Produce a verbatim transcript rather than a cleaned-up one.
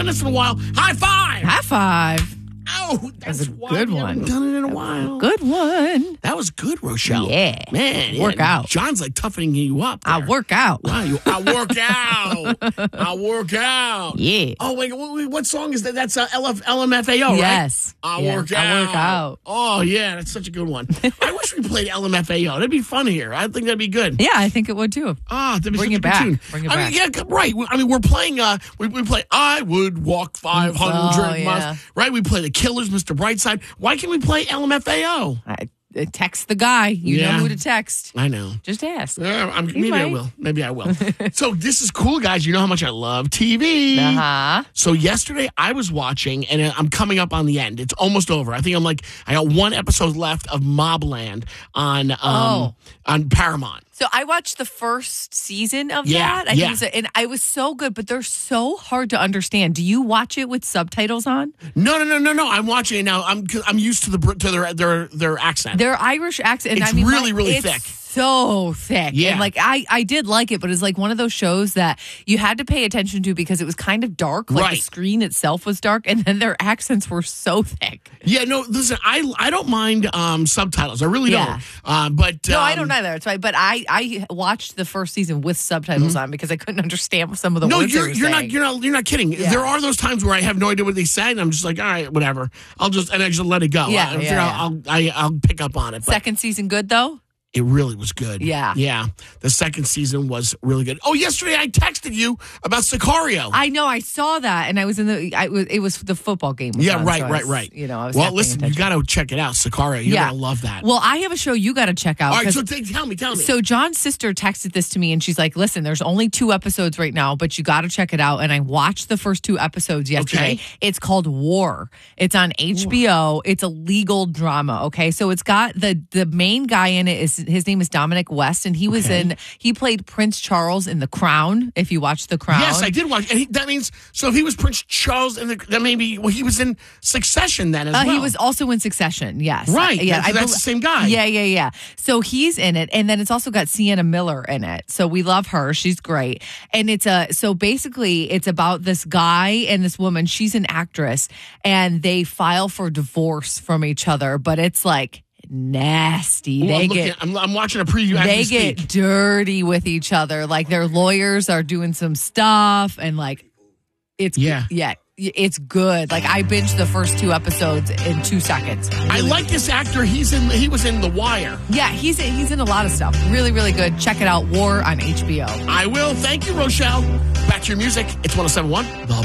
this in a while. High five. High five. Oh, that's, that's a why good we one. haven't done it in a while. Good one. That was good, Rochelle. Yeah. Man. Work yeah, out. John's like toughening you up there. I work out. Wow, you, I work out. I work out. Yeah. Oh, wait, what, what song is that? That's uh, L F, L M F A O, right? Yes. I Yeah, work I out. work out. Oh, yeah, that's such a good one. I wish we played L M F A O. That'd be fun here. I think that'd be good. Yeah, I think it would too. Ah, that'd be Bring such it a good back. tune. Bring it I back. mean, yeah, right. I mean, we're playing. Uh, we, we play. I would walk five hundred Oh, yeah. miles. Right. We play the Killers, Mister Brightside. Why can't we play L M F A O? I, uh, text the guy. You Yeah. know who to text. I know. Just ask. Yeah, I'm, maybe I might. will. Maybe I will. So this is cool, guys. You know how much I love T V. Uh-huh. So yesterday I was watching, and I'm coming up on the end. It's almost over. I think I'm like I got one episode left of Mobland on um, Oh. on Paramount. So I watched the first season of Yeah, that. I yeah. think it was a, and I was so good, but they're so hard to understand. Do you watch it with subtitles on? No, no, no, no, no. I'm watching it now. I'm 'cause I'm used to the Brit- to their their their accent. Their Irish accent. And It's I mean, really, my- really it's thick. So thick. Yeah. And like I, I did like it, but it's like one of those shows that you had to pay attention to because it was kind of dark. Like Right. the screen itself was dark, and then their accents were so thick. Yeah, no, listen, I I don't mind um, subtitles. I really Yeah. don't. Uh, but No, um, I don't either. It's fine. But I, I watched the first season with subtitles on because I couldn't understand some of the Mm-hmm. No, words. they you're were you're not saying. you're not you're not kidding. Yeah. There are those times where I have no idea what they said, and I'm just like, all right, whatever. I'll just and I just let it go. Yeah, I, I figure yeah, I'll, I'll I, I'll pick up on it. But Second season good though. it really was good. Yeah. yeah. The second season was really good. Oh, yesterday I texted you about Sicario. I know. I saw that, and I was in the. I was. It was the football game. was yeah, on, right, so I right, was, right. You know, I was. well, half paying listen, you attention. got to check it out, Sicario. You're Yeah. gonna love that. Well, I have a show you got to check out. all right, 'cause- so t- tell me, tell me. So John's sister texted this to me, and she's like, "Listen, there's only two episodes right now, but you got to check it out." And I watched the first two episodes yesterday. Okay. It's called War. It's on H B O. It's a legal drama. Okay, so it's got the the main guy in it is his name is Dominic West, and he was Okay. in he played Prince Charles in The Crown. If you watch The Crown, Yes, I did watch. And he, that means so if he was Prince Charles, and that maybe well, he was in Succession then as Uh, well. He was also in Succession. Yes, Right, Yeah, that's- that's the same guy. Yeah, yeah, yeah. So he's in it, and then it's also got Sienna Miller in it. So we love her; she's great. And it's a so basically it's about this guy and this woman. She's an actress, and they file for divorce from each other. But it's like nasty. Ooh, they I'm, get. looking, I'm, I'm watching a preview as They we get speak. dirty with each other. Like their lawyers are doing some stuff, and like it's Yeah. yeah, it's good. Like I binged the first two episodes in two seconds. I like this actor. He's in. He was in The Wire. Yeah, he's he's in a lot of stuff. Really, really good. Check it out. War on H B O. I will. Thank you, Rochelle. Back to your music. It's one oh seven point one. The